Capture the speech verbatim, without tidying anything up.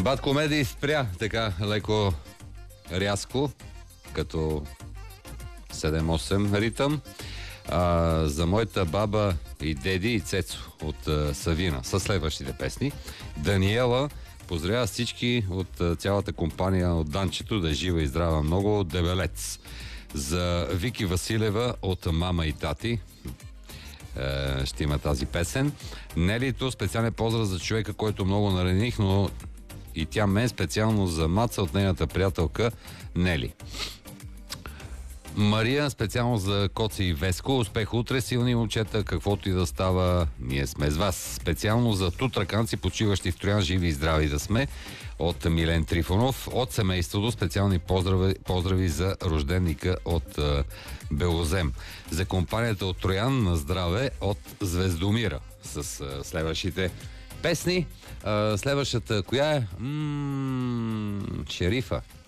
Бат Комеди спря така леко рязко, като седем-осем ритъм. А, за моята баба и деди и Цецо от а, Савина са следващите песни. Даниела поздравява всички от а, цялата компания от Данчето, да е жива и здрава много. Дебелец. За Вики Василева от Мама и Тати е, ще има тази песен. Нелито, специален поздрав за човека, който много нараних, но и тя мен специално за Маца от нейната приятелка Нели. Мария, специално за Коци и Веско. Успех утре, силни момчета, каквото и да става, ние сме с вас. Специално за тутраканци, почиващи в Троян, живи и здрави да сме. От Милен Трифонов. От семейството специални поздрави, поздрави за рожденника от е, Белозем. За компанията от Троян на здраве от Звездомира с е, следващите песни. Е, следващата коя е? М-м, Шерифа.